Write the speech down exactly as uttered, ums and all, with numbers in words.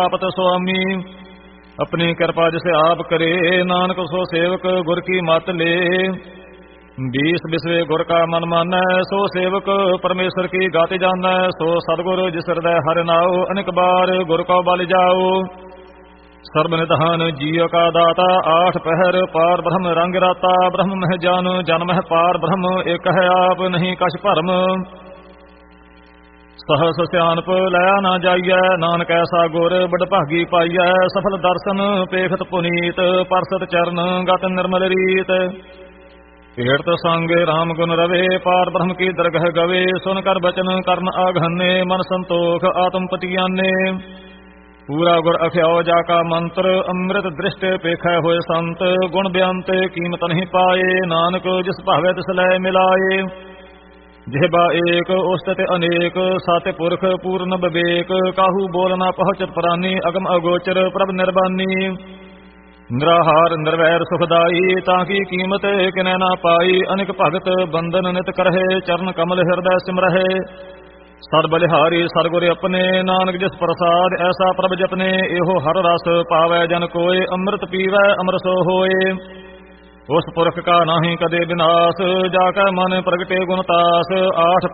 ਆਪਤ ਸੁਆਮੀ। अपनी कृपा जिसे आप करे, नानक सो सेवक गुर की मत ले। बीस बिसवे गुर का मन मानै, सो सेवक परमेश्वर की गाति जानै। सो सतगुरु जिस हृदय हरि नाओ, अनेक बार गुर को बल जाओ। सर्ब निधान जीव का दाता, आठ पहर पार ब्रह्म रंग राता। ब्रह्म मह जान जन मह पार ब्रह्म, एक है आप नहीं कछ भरम। सहस सियानप लया ना जाइए, नानक ऐसा गुर बड़ भागी पाइए। सफल दर्शन पेखत पुनीत, परसत चरण गत निर्मल रीत। कीर्त संग राम गुण रवे, पार ब्रह्म की दरगह गवे। सुन कर बचन कर्ण आघन्ने, मन संतोख आत्म पतियाने। पूरा गुर अख्याओ जाका मंत्र, अमृत दृष्ट पेख होए संत। गुण बेअंत कीमत नहीं पाए, नानक जिस भावे तिस लय मिलाए। जिहबा एक उस्तत अनेक, साते पुरख पूर्ण विवेक। काहू बोल ना पहुँचत प्राणी, अगम अगोचर प्रभ निर्बानी। निराहार निर्वैर सुखदाई, ताकि कीमत किनै ना पाई। अनिक भगत बंदन नित करहे, चरण कमल हृदय सिमरहे। सद बलिहारी सदगुर अपने, नानक जिस प्रसाद ऐसा प्रभ जपने। एहो हर रस पावै जन कोय, अमृत पीवै अमर सो होए। उस पुरख का नाही कदे विनाश, जाकर मन प्रगटे गुणतास। आठ